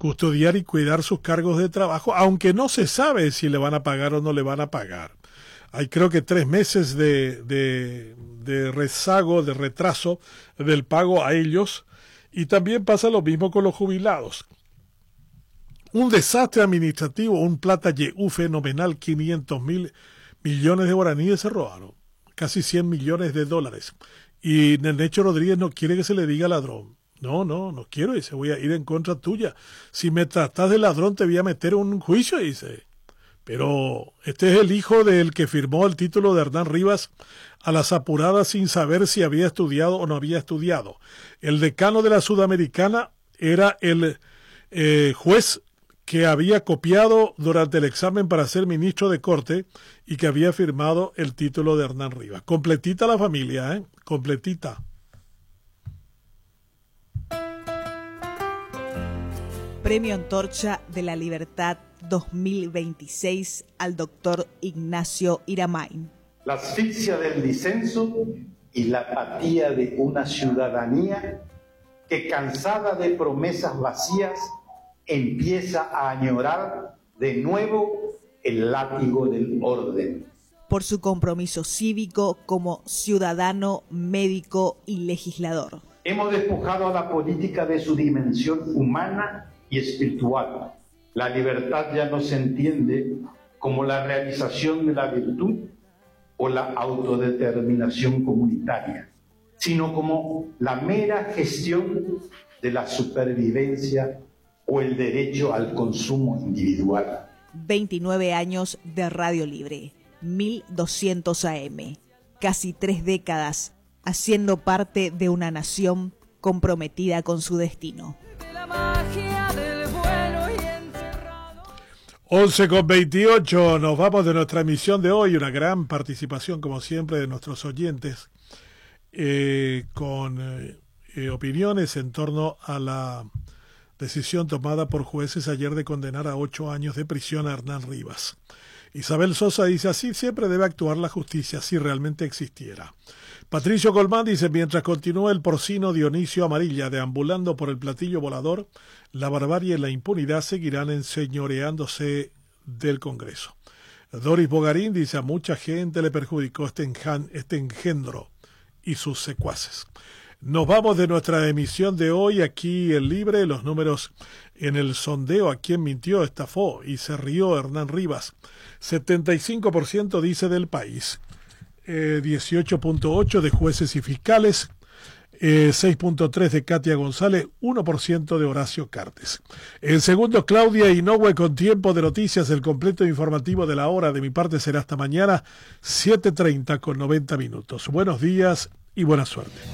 custodiar y cuidar sus cargos de trabajo, aunque no se sabe si le van a pagar o no le van a pagar. Hay creo que 3 meses de rezago, de retraso del pago a ellos, y también pasa lo mismo con los jubilados. Un desastre administrativo, un plata yeú fenomenal, 500.000 millones de guaraníes se robaron, casi 100 millones de dólares. Y Nenecho Rodríguez no quiere que se le diga ladrón. No quiero, dice, voy a ir en contra tuya. Si me tratas de ladrón te voy a meter en un juicio, dice. Pero este es el hijo del que firmó el título de Hernán Rivas a las apuradas sin saber si había estudiado o no había estudiado. El decano de la Sudamericana era el juez que había copiado durante el examen para ser ministro de corte y que había firmado el título de Hernán Rivas. Completita la familia, completita. Premio Antorcha de la Libertad 2026 al doctor Ignacio Iramain. La asfixia del disenso y la apatía de una ciudadanía que, cansada de promesas vacías, empieza a añorar de nuevo el látigo del orden. Por su compromiso cívico como ciudadano, médico y legislador. Hemos despojado a la política de su dimensión humana y espiritual. La libertad ya no se entiende como la realización de la virtud o la autodeterminación comunitaria, sino como la mera gestión de la supervivencia o el derecho al consumo individual. 29 años de Radio Libre, 1200 AM, casi 3 décadas haciendo parte de una nación comprometida con su destino. 11:28, nos vamos de nuestra emisión de hoy, una gran participación como siempre de nuestros oyentes, con opiniones en torno a la decisión tomada por jueces ayer de condenar a 8 años de prisión a Hernán Rivas. Isabel Sosa dice, así siempre debe actuar la justicia, si realmente existiera. Patricio Colmán dice, mientras continúa el porcino Dionisio Amarilla deambulando por el platillo volador, la barbarie y la impunidad seguirán enseñoreándose del Congreso. Doris Bogarín dice, a mucha gente le perjudicó este engendro y sus secuaces. Nos vamos de nuestra emisión de hoy aquí en Libre, los números en el sondeo, a quién mintió, estafó y se rió Hernán Rivas. 75% dice del país, 18.8% de jueces y fiscales, 6.3% de Katia González, 1% de Horacio Cartes. En segundo, Claudia Inoue con tiempo de noticias, el completo informativo de la hora. De mi parte será hasta mañana, 7:30 con 90 minutos. Buenos días y buena suerte.